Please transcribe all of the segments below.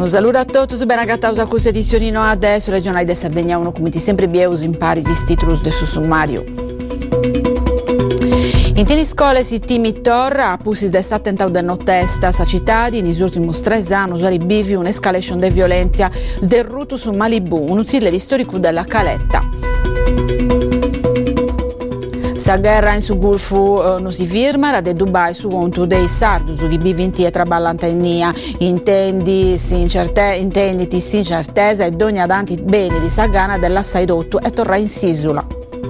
Un saluto a tutti, ben agattaus a questa edizione no adesso, regionale de Sardegna 1, come ti sempre bieus in Paris, titolus de su sommario. In tini scole si timi torra, pusis d'estate tentau de notesta, sa cittadi, in ultimi 3 anni, usuari bivi un'escalation de violenza sderruto su Malibu, un uzzile storico della Caletta. Sa guerra in su Gulfu non si firma, de Dubai su conto dei sardus che bivinti e traballanta in nia, intenditi incerteza e dogna danti beni di Sagana dell'assai dotto e torra in Sisula.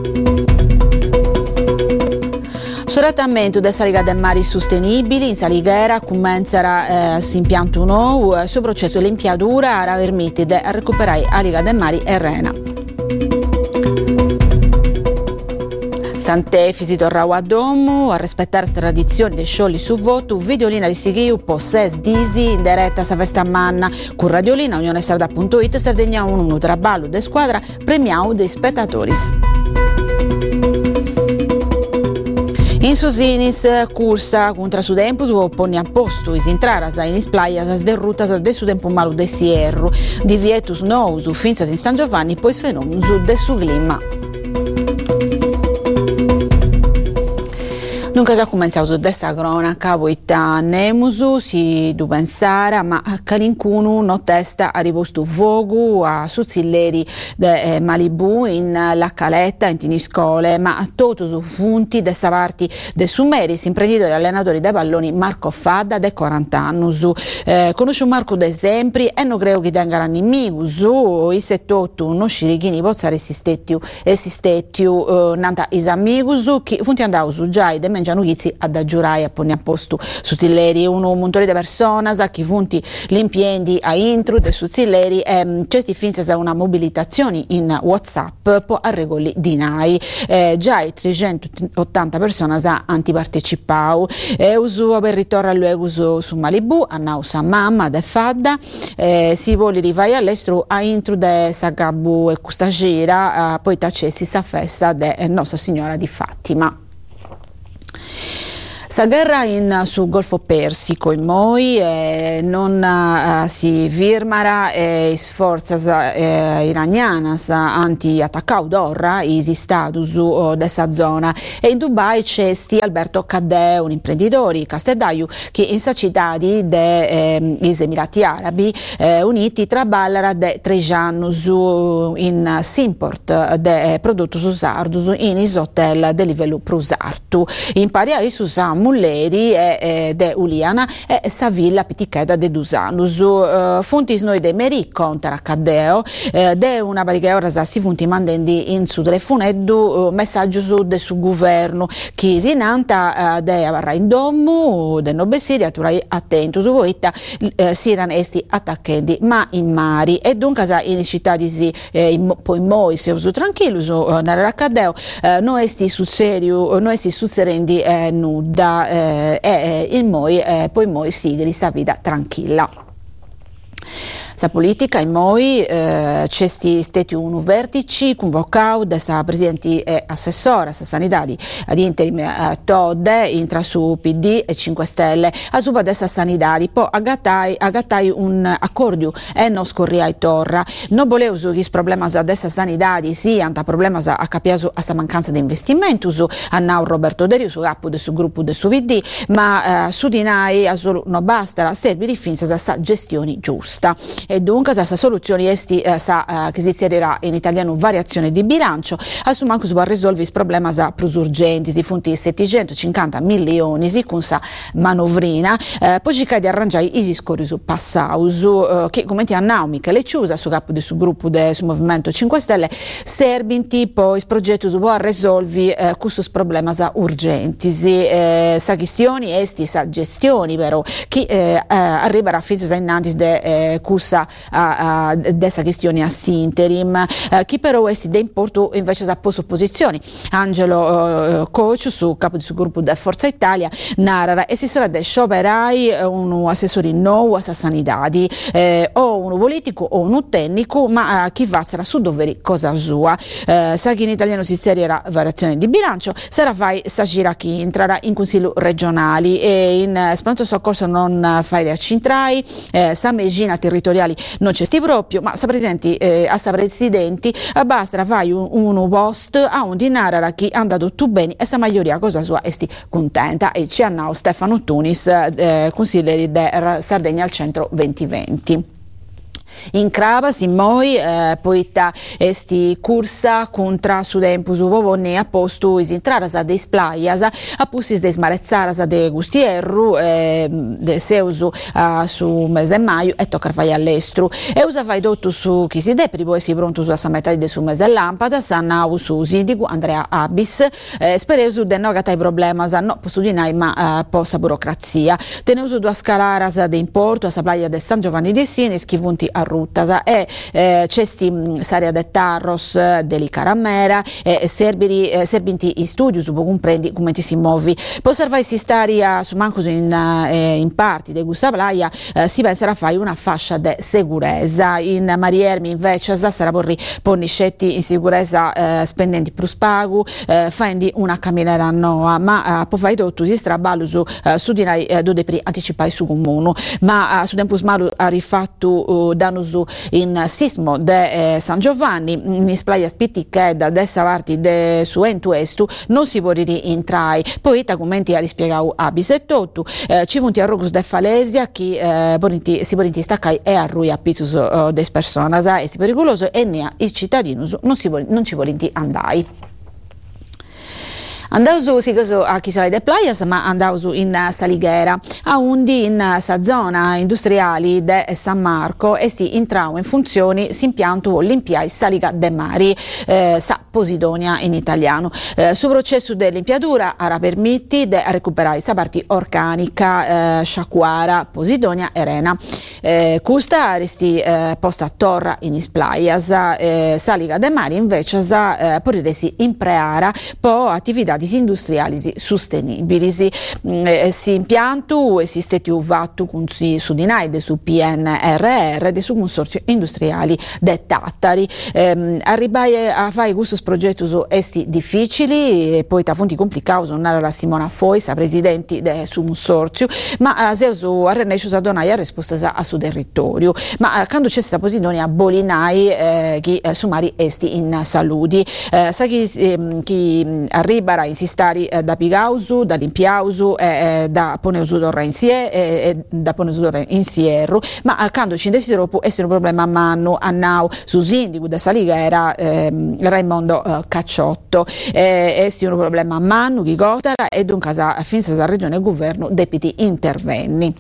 Soratamento del Saliga del Mari Sostenibili in Saligera comincerà si impianto nuovo sul processo di limpiadura a permettere a recuperare la Liga del Mari e Rena. Sant'Efisi torrau a domo a rispettare le tradizioni dei sciogli su voto, videolina di Sighiu posses disi in diretta sa festa manna con radiolina unionesarda.it Sardegna 1 traballo de squadra premiau dei spettatori. In Susinis cursa contra su tempus o poni a posto is intraras in isplayas as derrutas de su tempo malu de Sierru divietus nous finzas in San Giovanni poi fenomenus de su clima. Dunque già cominciamo su questa cronaca, poiché nemusu si du pensare, ma calincunu no testa a riposto fuoco a Suzzilleri de Malibu in La Caletta, in tini scole, ma tutto su funti dessa parti de Sumeris, imprenditori e allenatori dei palloni Marco Fadda de 40 anni. Conosce Marco de sempre e non credo che tenga nemico su i 78 non scirichini pozzare esistettiu nanta is amigos che funti andau su già de Gianugizzi ad aggiurai a poni a posto Suzzilleri uno montone di persone a chi funti l'impienti a intro de Suzzilleri e certi finzi a una mobilitazione in WhatsApp può a regoli di NAI già i 380 persone a antipartecipau e uso per ritorno all'uso su Malibu a Nausa Mamma de Fadda si vuole rivai all'estero a intro de Sagabu e Custagira poi tacessi sa festa de Nostra Signora di Fatima. Sta guerra in sul Golfo Persico in Moi non si firmara sforzas iranianas anti-attaccau d'orra isi status dessa zona e in Dubai c'è Alberto Caddè un imprenditore castedaiu che in sa cittadi de Emirati Arabi Uniti traballara de 3 anni in s'import de prodotti usardus in is hotel de livello prusartu in pari a su Mulleri e de Uliana e sa villa piticheda de Dusanus funtis noi de Meri contra Caddeo de una barriga ora si funti mandendi in su telefoneddu messaggio su de su governo chi si nanta de avarra in domu de no bessiri aturai attento su voita si erano esti attacchendi ma in mari e dunque in città di si poi moi se uso tranquillo nella Caddeo no esti sul serio no esti succerendi nuda il Moi poi Moi sigli sta vita tranquilla. Sa politica in Moi c'è stati un vertice convocato da sa presidente e assessora sa sanità di interim Todde intra su PD e 5 Stelle a suba dessa sanità poi agattai un accordo e non scorriai torra non volevo su che problema sa dessa sanità sì anta problema sa a capiaso a sa mancanza di investimento su annau Roberto Derio su capo del suo gruppo del suo PD ma su dinai a solo non basta serve di finza sa gestione giusta e dunque questa soluzione esti che si inserirà in italiano variazione di bilancio assuma anche su a risolvere il problema plus urgenti si funti 750 milioni si con sa manovrina poi ci di arrangiare i discorsi su passaus che come ti Naomi che le chiusa su capo del suo gruppo del suo movimento 5 Stelle serbinti poi il progetto su a risolvere questo problema urgenti sa questioni esti sa gestioni però che arriverà fino a innanzi de cussa dessa questione a interim chi però è de importo invece a posto posizioni Angelo Coach su capo del suo gruppo da Forza Italia narra e si sarà de scioperai un assessore nuovo a sanità o uno politico o uno tecnico ma chi va sarà su doveri cosa sua sa che in italiano si inserirà variazione di bilancio sarà fai sa gira chi entrerà in consiglio regionali e in pronto soccorso non fai le accintrai sa megina territoriale industriali non c'è sti proprio, ma sa presidenti basta fai un post a un dinara chi è andato tutto bene e sa maggioria cosa sua esti contenta e ci hanno Stefano Tunis, consigliere di Sardegna al centro 2020. In Crava si moi poita esti cursa contra su tempus popone a posto is intraras de splaias a pussis de smarezzaras de gustierru de seusu su mese maio e tocca fai all'estru e usa fai dotto su chi si depri poi si pronto su a metà de su mese lampada sanau su sindigu Andrea Abis speresu de no gatai problemas no posso dinai ma possa burocrazia teneusu due scalaras de importo a sa playa de San Giovanni di Sinis chi vunti a Ruttasa e cesti saria de Tarros deli Caramera e serbinti in studio su comprendi come ti si muovi può servare si staria su mancos in parti de gusta playa si penserà a fare una fascia de sicurezza in Mariermi invece sarà porri ponniscetti in sicurezza spendenti plus pagu fendi una camminera noa ma può fare tutto si straballo su dinai do depri anticipai su comune ma su tempus malu ha rifatto danno in sismo de San Giovanni in splaya spitticche da dessa parti de su entu estu non si può rientrai poi ta commenti a rispiegau a bisettottu ci vunti a Rogus de Falesia chi si può staccai e a rui a pisus des personas e si pericoloso e ne ha il cittadino non ci volenti andai. Andausu sì a Chisalai de Playas ma andausu in Saligera a undi in sa zona industriali de San Marco e si intrau in funzioni si impianto l'impiai Saliga de Mari sa Posidonia in italiano su processo dell'impiatura ara permitti de recuperare sa parti organica Sciacquara Posidonia e Rena custa resti posta a Torra in Isplayas Saliga de Mari invece sa poriresi in preara po attività industriali sostenibili si impianto esiste vatto con su Dinaide su PNRR de su consorzio industriali de Tattari arribai a fare questo progetto esti difficili e poi ta fonti complicati non la Simona Foisa presidenti de su consorzio ma se su arrenescio a donare risposta a su territorio ma quando c'è questa posizione a Bolinai chi sumari esti in saludi sa chi arriverà in sistari da Pigausu, da Limpiausu da Poneusu d'Orra e da Poneusu d'Orra in Sierru ma quando ci desideropo è un problema a mano a Nau su Sindigu da Saligera Raimondo Cacciotto è un problema a mano chi gotara e dunque finza la regione e governo depiti intervenni.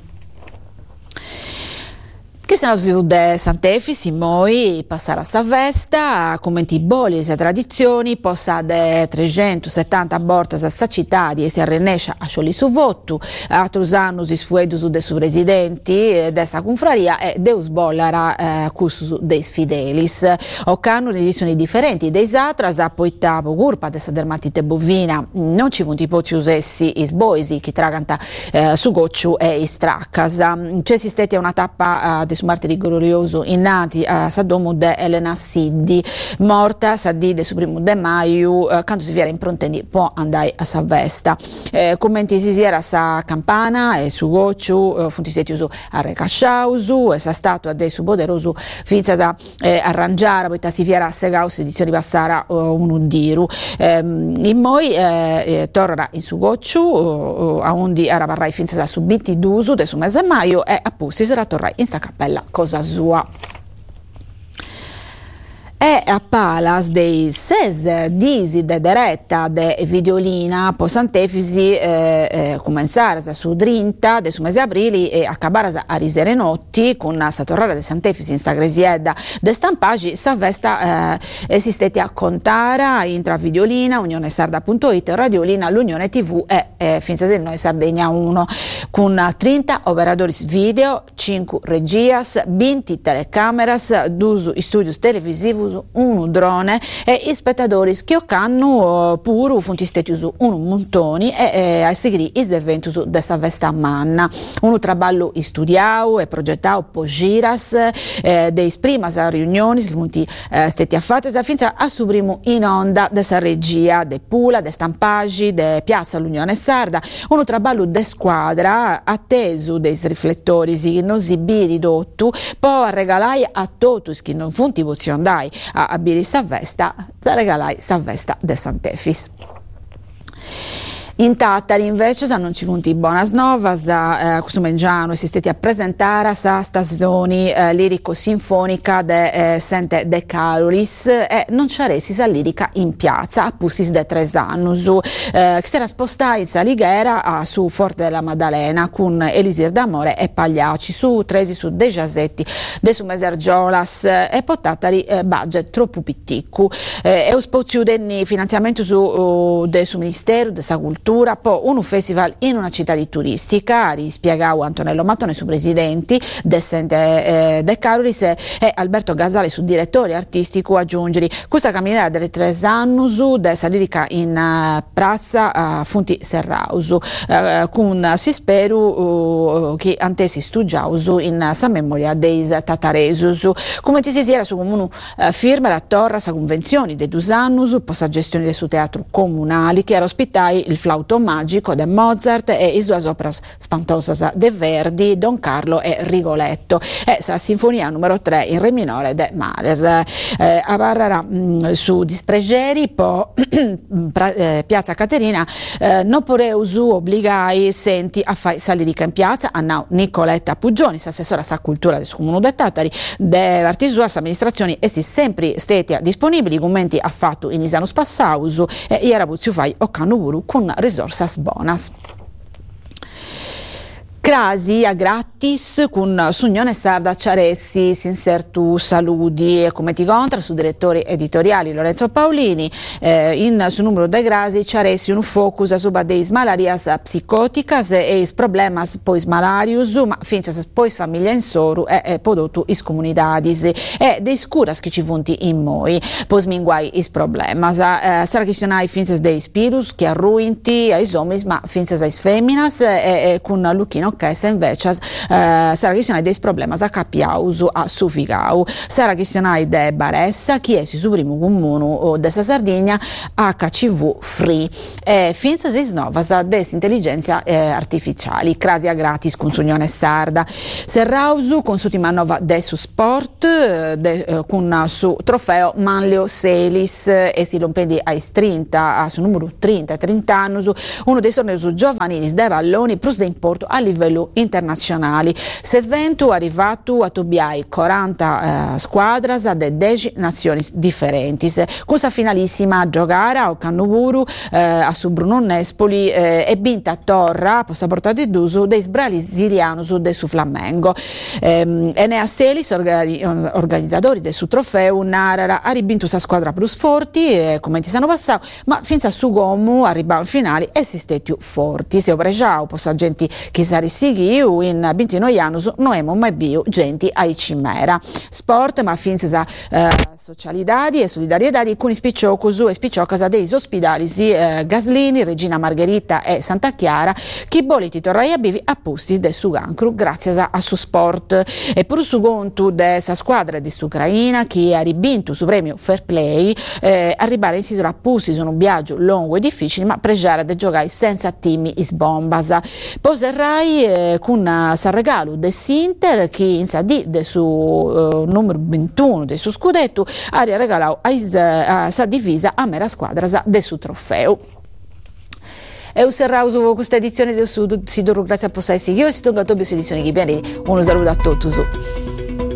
Che sono de Sant'Efisi, moi passare a Savesta, commenti boli e tradizioni, possa de 370 bortas a sta città di si arrenescia a scioli su voto, altros annos isfuedus de su presidenti dessa confraria e deus bollara cursus deis fidelis. O canoni edizioni differenti deis atras a poita pogurpa dessa dermatite bovina, non ci vunti potius essi isboisi chi traganta su gocciu e istraccas. C'è sisteti una tappa de su martiri glorioso innati a Sadomu de Elena Siddi morta Saddi de su primo de maio quando si viera improntendi può andare a Savesta commenti si era sa campana e su gocciu funti setiusu a Recasciausu e sa statua de su poderoso finza da arrangiare poi si viera a Segaus edizioni passara un diru in moi torna in su gocciu a undi era parrai finza da subiti d'uso de su mese maio e appunto si sarà tornare in sta cappella cosa sua. E a Palas dei ses disi de deretta de videolina po Sant'Efisi comenzaras su 30 de su mese aprile e accabaras a risere notti con sa torrara de Sant'Efisi in sa gresiedda de stampagi sa festa esisteti a contara intra videolina unionesarda.it radiolina l'Unione TV e finza del Noi Sardegna 1 con 30 operatori video 5 regias 20 telecameras 2 studios televisivos usu un drone e i spettatori che hanno pure funti stetius un montoni e a seguire is eventus dessa festa manna. Un traballo studiato e progettato po giras dei primas riunioni che funti steti affatte finza a su primo in onda dessa regia de Pula, de Stampagi, de Piazza l'Unione Sarda, un traballo de squadra atteso dei riflettori che non si bidi dottu, poi regalai a totus che non funti vozionai a biri sa festa, regalai sa festa de Sant'Efis. In Tattari invece non ci funti buonas novas, questo mengiano si stati a presentare sa stazione lirico-sinfonica de Sente De Carolis e non c'aresi sa lirica in piazza a pussis de 3 anni che si era spostata in Saligera su Forte della Maddalena con Elisir d'Amore e Pagliacci su Tresi su De Giasetti de su Mesergiolas e po Tattari budget troppo pitticcu e spozio denni finanziamento su de su Ministero de sa Cultura po' un festival in una città di turistica, rispiegau Antonello Mattone su presidenti De Carolis e Alberto Gasale su direttore artistico aggiungere questa camminata delle 3 anni dessa lirica in Piazza Funti Serrausu con si spero che antesi studiausu in sa memoria dei Tataresus come ti si era su comune firma la torra sa convenzioni dei 2 anni possa gestione del suo teatro comunali che era ospitai il flauto magico de Mozart e i suoi opere spantosas de Verdi, Don Carlo e Rigoletto e sa sinfonia numero 3 in re minore de Mahler a Barrara su Dispregeri po Piazza Caterina non poreusu obbligai senti a fai sa lirica in piazza a Nicoletta Puggioni assessora sa cultura del comune de Tattari de artisua sa amministrazioni e si sempre stati disponibili commenti ha fatto in isanus passausu e iera buzziu fai o canuburu con risorsas bonas. Crasi a gratis con Sunione Sarda Ciaressi, Sinsertu Saludi e come ti contra su direttori editoriali Lorenzo Paolini in su numero de Grasi Ciaressi un focus su deis malarias psicoticas e is problemas pois malarius ma finzas pois famiglia in soru e podotu is comunidadis e deis curas che ci funti in moi pos minguai is problemas sarà questionai finzas deis spirus che arruinti ai somis ma finzas ais feminas e con Lucchino che se invece sarà questione dei problemi a capiausu a Sufigau sarà questione de Baressa chi è su primo comune dessa Sardegna HCV free finza si snovas des intelligenza artificiali crasi a gratis con Sunione Sarda Serrausu con su timanova de su sport con su trofeo Manlio Selis e si lompendi ai 30 su numero 30 anni uno dei tornei giovanili de Valloni plus de importo a livello internazionali. S'evento arrivato a tobiai 40 squadras de 10 nazioni differenti. Questa finalissima giocare a Cannuburu a su Bruno Nespoli e vinta a Torra, possa portare d'uso dei brasilianos de su Flamengo. Enea Selis, organizzatori del suo trofeo, narra ha ribinto sa squadra plus forti, come ti sanno passato, ma finza su Gomu arriva in finale e si stetiu forti. Se opregiao, possa gente che sa risighiu in 29 anni non emo mai più gente ai cimera. Sport, ma finza socialidadi e solidariedadi con spicciocos e spicciocas dei ospedali Gaslini, Regina Margherita e Santa Chiara chi boliti torrai a bivi a posti del su Gancru grazie a su sport e pur su conto dessa squadra di Ucraina che ha ribinto su premio Fair Play arrivare in Sisora a posti sono un viaggio lungo e difficile ma pregiare de giocare senza timi is bombas poserrai con sa regalo de Sinter che in sa di de su numero 21 del suo scudetto aria regalò a sa divisa a mera squadra de su trofeo. E usserrauso questa edizione del Sud, Sidoro grazie a possessi io e si tolga a edizioni che viene un saluto a tutti.